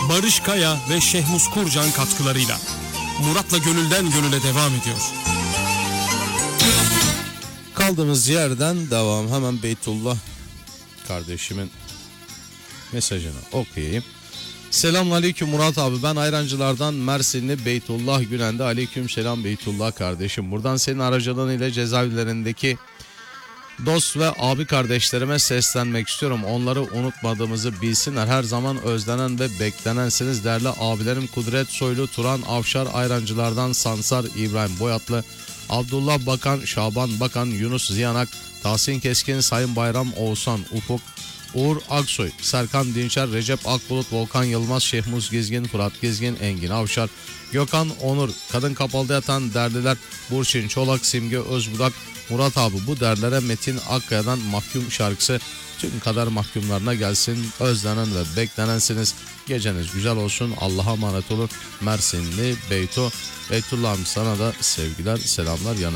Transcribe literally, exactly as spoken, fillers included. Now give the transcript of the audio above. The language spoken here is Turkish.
Barış Kaya ve Şehmus Kurcan katkılarıyla Murat'la Gönülden Gönüle devam ediyor. Kaldığımız yerden devam. Hemen Beytullah kardeşimin mesajını okuyayım. Selamünaleyküm Murat abi, ben Ayrancılardan Mersinli Beytullah Gülen'de. Aleyküm selam Beytullah kardeşim. Buradan senin aracılığın ile cezaevlerindeki dost ve abi kardeşlerime seslenmek istiyorum. Onları unutmadığımızı bilsinler. Her zaman özlenen ve beklenensiniz değerli abilerim. Kudret Soylu, Turan Avşar, Ayrancılardan Sansar, İbrahim Boyatlı, Abdullah Bakan, Şaban Bakan, Yunus Ziyanak, Tahsin Keskin, Sayın Bayram, Oğuzhan Ufuk, Uğur Aksoy, Serkan Dinçer, Recep Akbulut, Volkan Yılmaz, Şehmuz Gizgin, Fırat Gizgin, Engin Avşar, Gökhan Onur, Kadın Kapalı'da yatan derliler, Burçin Çolak, Simge Özbudak, Murat abi bu derlere Metin Akkaya'dan Mahkum şarkısı tüm kadar mahkumlarına gelsin. Özlenen ve beklenensiniz. Geceniz güzel olsun. Allah'a emanet olun. Mersinli Beyto. Beytullah'ım sana da sevgiler, selamlar. Yanı